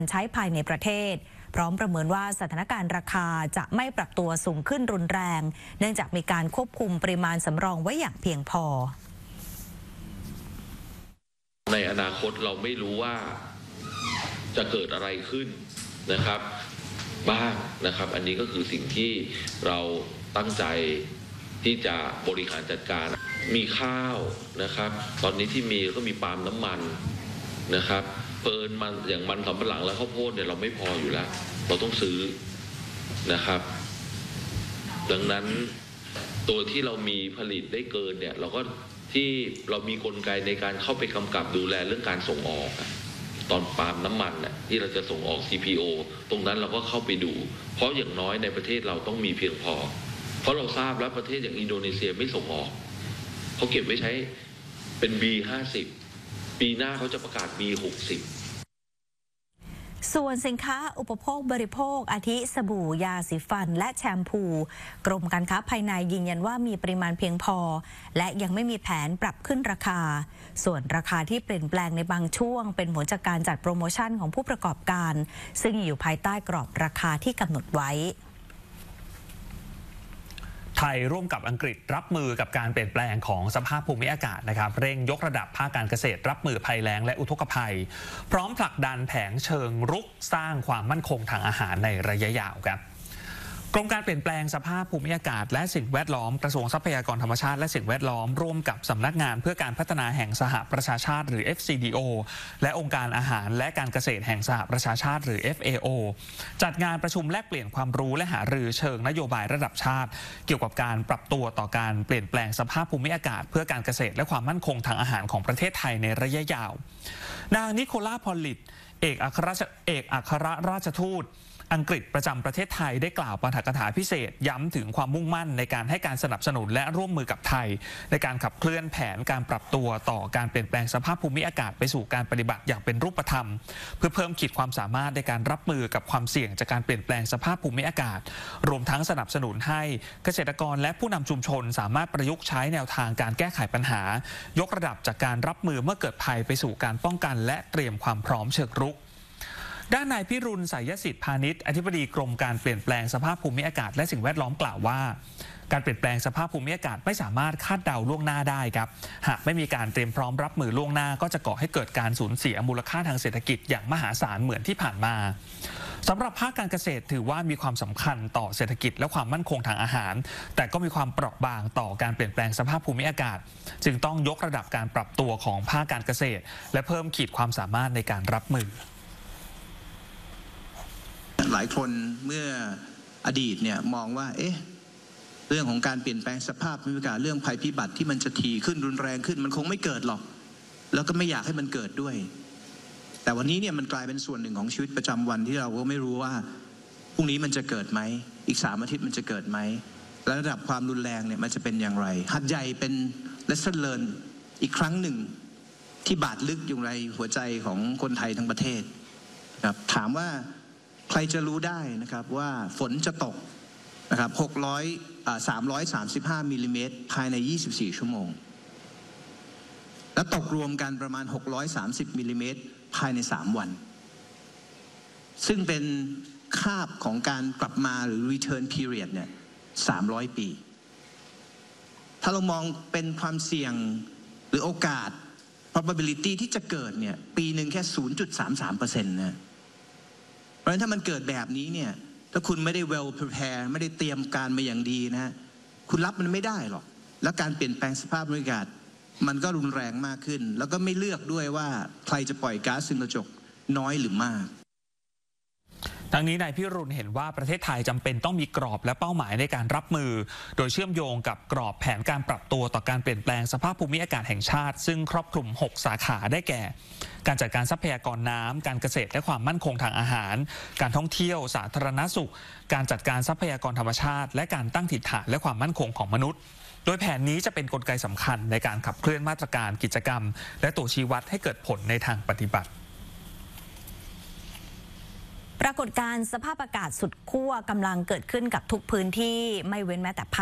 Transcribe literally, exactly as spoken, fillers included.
ใช้ภายในประเทศพร้อมประเมินว่าสถานการณ์ราคาจะไม่ปรับตัวสูงขึ้นรุนแรงเนื่องจากมีการควบคุมปริมาณสำรองไว้อย่างเพียงพอในอนาคตเราไม่รู้ว่าจะเกิดอะไรขึ้นนะครับบ้างนะครับอันนี้ก็คือสิ่งที่เราตั้งใจที่จะบริหารจัดการมีข้าวนะครับตอนนี้ที่มีก็มีปาล์มน้ำมันนะครับเปินมันอย่างมันสำปะหลังและข้าวโพดเนี่ยเราไม่พออยู่แล้วเราต้องซื้อนะครับดังนั้นตัวที่เรามีผลิตได้เกินเนี่ยเราก็ที่เรามีกลไกในการเข้าไปกำกับดูแลเรื่องการส่งออกตอนปาล์มน้ำมันเนี่ยที่เราจะส่งออก ซี พี โอ ตรงนั้นเราก็เข้าไปดูเพราะอย่างน้อยในประเทศเราต้องมีเพียงพอเพราะเราทราบแล้วประเทศอย่างอินโดนีเซียไม่ส่งออกเขาเก็บไว้ใช้เป็น บี ห้าสิบ ปีหน้าเขาจะประกาศ บี หกสิบส่วนสินค้าอุปโภคบริโภคอาทิสบู่ยาสีฟันและแชมพูกรมการค้าภายในยืนยันว่ามีปริมาณเพียงพอและยังไม่มีแผนปรับขึ้นราคาส่วนราคาที่เปลี่ยนแปลงในบางช่วงเป็นผลจากการจัดโปรโมชั่นของผู้ประกอบการซึ่งอยู่ภายใต้กรอบราคาที่กำหนดไว้ไทยร่วมกับอังกฤษรับมือกับการเปลี่ยนแปลงของสภาพภูมิอากาศนะครับเร่งยกระดับภาคการเกษตรรับมือภัยแล้งและอุทกภัยพร้อมผลักดันแผนเชิงรุกสร้างความมั่นคงทางอาหารในระยะยาวครับกรมการเปลี่ยนแปลงสภาพภูมิอากาศและสิ่งแวดล้อมกระทรวงทรัพยากรธรรมชาติและสิ่งแวดล้อมร่วมกับสำนักงานเพื่อการพัฒนาแห่งสหประชาชาติหรือ เอฟ ซี ดี โอ และองค์การอาหารและการเกษตรแห่งสหประชาชาติหรือ เอฟ เอ โอ จัดงานประชุมแลกเปลี่ยนความรู้และหารือเชิงนโยบายระดับชาติเกี่ยวกับการปรับตัวต่อการเปลี่ยนแปลงสภาพภูมิอากาศเพื่อการเกษตรและความมั่นคงทางอาหารของประเทศไทยในระยะยาวนางนิโคลาพอลลิตเอกอัครเอกอัครราชทูตอังกฤษประจำประเทศไทยได้กล่าวปาฐกถาพิเศษย้ำถึงความมุ่งมั่นในการให้การสนับสนุนและร่วมมือกับไทยในการขับเคลื่อนแผนการปรับตัวต่อการเปลี่ยนแปลงสภาพภูมิอากาศไปสู่การปฏิบัติอย่างเป็นรูปธรรมเพื่อเพิ่มขีดความสามารถในการรับมือกับความเสี่ยงจากการเปลี่ยนแปลงสภาพภูมิอากาศรวมทั้งสนับสนุนให้เกษตรกรและผู้นำชุมชนสามารถประยุกต์ใช้แนวทางการแก้ไขปัญหายกระดับจากการรับมือเมื่อเกิดภัยไปสู่การป้องกันและเตรียมความพร้อมเชิงรุกด้านนายพิรุณสายสิทธิพาณิชย์อธิบดีกรมการเปลี่ยนแปลงสภาพภูมิอากาศและสิ่งแวดล้อมกล่าวว่าการเปลี่ยนแปลงสภาพภูมิอากาศไม่สามารถคาดเดาล่วงหน้าได้ครับหากไม่มีการเตรียมพร้อมรับมือล่วงหน้าก็จะก่อให้เกิดการสูญเสียมูลค่าทางเศรษฐกิจอย่างมหาศาลเหมือนที่ผ่านมาสำหรับภาคการเกษตรถือว่ามีความสำคัญต่อเศรษฐกิจและความมั่นคงทางอาหารแต่ก็มีความเปราะบางต่อการเปลี่ยนแปลงสภาพภูมิอากาศจึงต้องยกระดับการปรับตัวของภาคการเกษตรและเพิ่มขีดความสามารถในการรับมือหลายคนเมื่ออดีตเนี่ยมองว่าเอ๊ะเรื่องของการเปลี่ยนแปลงสภาพภูมิอากาศเรื่องภัยพิบัติที่มันจะถี่ขึ้นรุนแรงขึ้นมันคงไม่เกิดหรอกแล้วก็ไม่อยากให้มันเกิดด้วยแต่วันนี้เนี่ยมันกลายเป็นส่วนหนึ่งของชีวิตประจำวันที่เราก็ไม่รู้ว่าพรุ่งนี้มันจะเกิดไหมอีกสามอาทิตย์มันจะเกิดไหมและระดับความรุนแรงเนี่ยมันจะเป็นอย่างไรหัดใหญ่เป็น lesson learn อีกครั้งหนึ่งที่บาดลึกอยู่ในหัวใจของคนไทยทั้งประเทศครับถามว่าใครจะรู้ได้นะครับว่าฝนจะตกนะครับหกร้อยอ่าสามร้อยสามสิบห้ามิลลิเมตรภายในยี่สิบสี่ชั่วโมงและตกรวมกันประมาณหกร้อยสามสิบมิลลิเมตรภายในสามวันซึ่งเป็นคาบของการกลับมาหรือ return period เนี่ยสามร้อยปีถ้าเรามองเป็นความเสี่ยงหรือโอกาส probability ที่จะเกิดเนี่ยปีหนึ่งแค่ ศูนย์จุดสามสามเปอร์เซ็นต์ นะเพราะฉะนั้นถ้ามันเกิดแบบนี้เนี่ยถ้าคุณไม่ได้ well prepare ไม่ได้เตรียมการมาอย่างดีนะฮะคุณรับมันไม่ได้หรอกแล้วการเปลี่ยนแปลงสภาพภูมิอากาศมันก็รุนแรงมากขึ้นแล้วก็ไม่เลือกด้วยว่าใครจะปล่อยก๊าซเรือนกระจกน้อยหรือมากทั้งนี้นายพิรุณเห็นว่าประเทศไทยจำเป็นต้องมีกรอบและเป้าหมายในการรับมือโดยเชื่อมโยงกับกรอบแผนการปรับตัวต่อการเปลี่ยนแปลงสภาพภูมิอากาศแห่งชาติซึ่งครอบคลุมหกสาขาได้แก่การจัดการทรัพยากรน้ำการเกษตรและความมั่นคงทางอาหารการท่องเที่ยวสาธารณสุขการจัดการทรัพยากรธรรมชาติและการตั้งถิ่นฐานและความมั่นคงของมนุษย์โดยแผนนี้จะเป็นกลไกสำคัญในการขับเคลื่อนมาตรการกิจกรรมและตัวชี้วัดให้เกิดผลในทางปฏิบัติปรากฏการณ์สภาพอากาศสุดขั้วกำลังเกิดขึ้นกับทุกพื้นที่ไม่เว้นแม้แต่